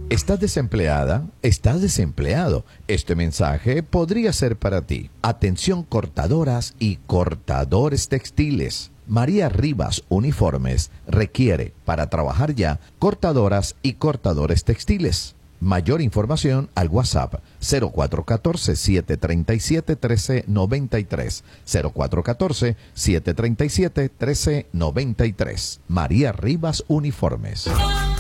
¿Estás desempleada? ¿Estás desempleado? Este mensaje podría ser para ti. Atención cortadoras y cortadores textiles. María Rivas Uniformes requiere, para trabajar ya, cortadoras y cortadores textiles. Mayor información al WhatsApp 0414-737-1393. 0414-737-1393. María Rivas Uniformes.